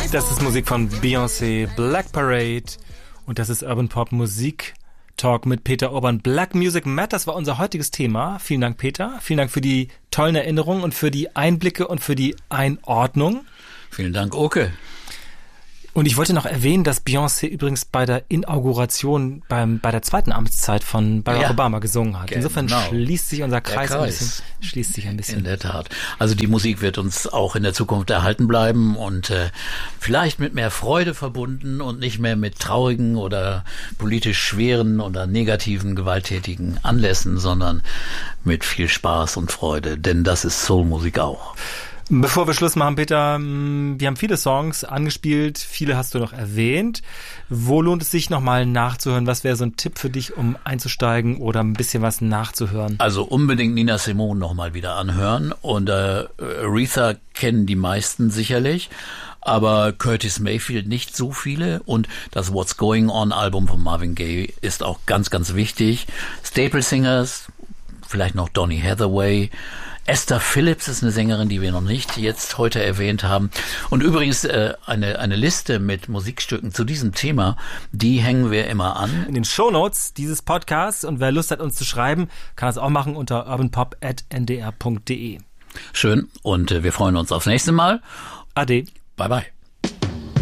Das ist Musik von Beyoncé, Black Parade. Und das ist Urban Pop Musik Talk mit Peter Urban. Black Music Matters war unser heutiges Thema. Vielen Dank, Peter. Vielen Dank für die tollen Erinnerungen und für die Einblicke und für die Einordnung. Vielen Dank, Oke. Und ich wollte noch erwähnen, dass Beyoncé übrigens bei der Inauguration bei der zweiten Amtszeit von Barack Obama gesungen hat. Insofern schließt sich unser Kreis ein bisschen. In der Tat. Also die Musik wird uns auch in der Zukunft erhalten bleiben und vielleicht mit mehr Freude verbunden und nicht mehr mit traurigen oder politisch schweren oder negativen, gewalttätigen Anlässen, sondern mit viel Spaß und Freude, denn das ist Soulmusik auch. Bevor wir Schluss machen, Peter, wir haben viele Songs angespielt, viele hast du noch erwähnt. Wo lohnt es sich nochmal nachzuhören? Was wäre so ein Tipp für dich, um einzusteigen oder ein bisschen was nachzuhören? Also unbedingt Nina Simone nochmal wieder anhören und Aretha kennen die meisten sicherlich, aber Curtis Mayfield nicht so viele und das What's Going On Album von Marvin Gaye ist auch ganz, ganz wichtig. Staple Singers, vielleicht noch Donny Hathaway. Esther Phillips ist eine Sängerin, die wir noch nicht jetzt heute erwähnt haben. Und übrigens eine Liste mit Musikstücken zu diesem Thema, die hängen wir immer an. In den Shownotes dieses Podcasts. Und wer Lust hat, uns zu schreiben, kann es auch machen unter urbanpop@ndr.de. Schön und wir freuen uns aufs nächste Mal. Ade. Bye bye.